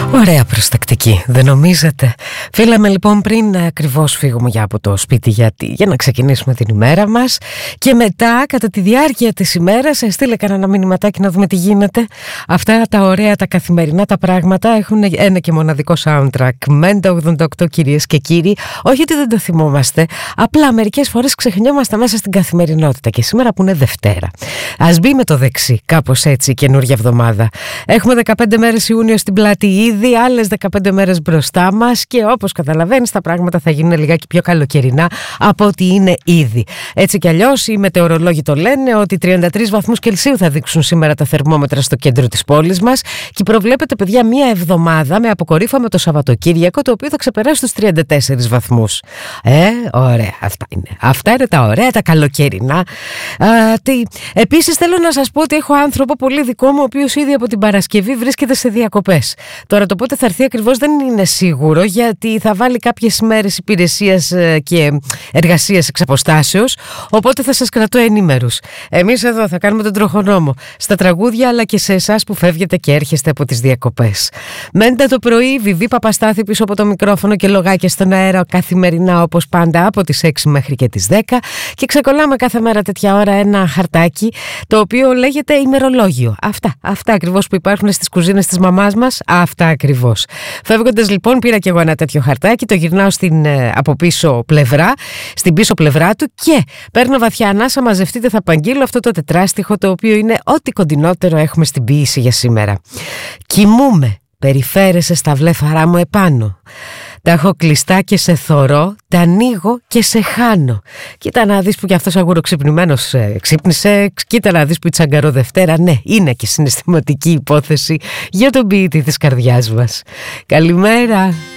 Ωραία προστακτική, δεν νομίζετε? Φύγαμε λοιπόν πριν ακριβώς φύγουμε από το σπίτι για να ξεκινήσουμε την ημέρα μας και μετά κατά τη διάρκεια της ημέρας στείλε κανένα μηνυματάκι να δούμε τι γίνεται. Αυτά τα ωραία, τα καθημερινά τα πράγματα έχουν ένα και μοναδικό soundtrack. Μέντα 88 κυρίες και κύριοι, όχι ότι δεν το θυμόμαστε, απλά μερικές φορές ξεχνιόμαστε μέσα στην καθημερινότητα και σήμερα που είναι Δευτέρα. Ας μπει με το δεξί, κάπως έτσι, καινούργια εβδομάδα. Έχουμε 15 μέρες Ιούνιο στην πλάτη ήδη, άλλες 15 μέρες μπροστά μας και όπως καταλαβαίνεις τα πράγματα θα γίνουν λιγάκι πιο καλοκαιρινά από ό,τι είναι ήδη. Έτσι κι αλλιώς οι μετεωρολόγοι το λένε ότι 33 βαθμούς Κελσίου θα δείξουν σήμερα τα θερμόμετρα στο κέντρο της πόλης μας και προβλέπεται, παιδιά, μία εβδομάδα με αποκορύφωμα το Σαββατοκύριακο, το οποίο θα ξεπεράσει τους 34 βαθμούς. Ωραία, αυτά είναι τα ωραία, τα καλοκαιρινά. Επίσης θέλω να σας πω ότι έχω άνθρωπο πολύ δικό μου, ο οποίος ήδη από την Παρασκευή βρίσκεται σε διακοπές. Τώρα το πότε θα έρθει ακριβώς δεν είναι σίγουρο, γιατί θα βάλει κάποιες ημέρες υπηρεσίας και εργασίας εξ αποστάσεως, οπότε θα σας κρατώ ενήμερους. Εμείς εδώ θα κάνουμε τον τροχονόμο στα τραγούδια, αλλά και σε εσάς που φεύγετε και έρχεστε από τις διακοπές. Μέντε το πρωί, Βιβί Παπαστάθη πίσω από το μικρόφωνο και λογάκια στον αέρα καθημερινά όπως πάντα από τις 6 μέχρι και τις 10 και ξεκολλάμε κάθε μέρα τέτοια ώρα ένα χαρτάκι το οποίο λέγεται ημερολόγιο. Αυτά ακριβώς που υπάρχουν στις κουζίνες της μαμάς μας, αυτά ακριβώς. Φεύγοντας λοιπόν πήρα και εγώ ένα τέτοιο χαρτάκι, το γυρνάω στην από πίσω πλευρά, στην πίσω πλευρά του και παίρνω βαθιά ανάσα, μαζευτείτε, θα απαγγείλω αυτό το τετράστιχο το οποίο είναι ό,τι κοντινότερο έχουμε στην ποίηση για σήμερα. Κοιμούμαι, περιφέρεσαι στα βλέφαρά μου επάνω. Τα έχω κλειστά και σε θωρώ, τα ανοίγω και σε χάνω. Κοίτα να δεις που κι αυτός αγουροξυπνημένος ξύπνησε, κοίτα να δεις που η Τσαγκαρό Δευτέρα, ναι, είναι και συναισθηματική υπόθεση για τον ποιητή της καρδιάς μας. Καλημέρα.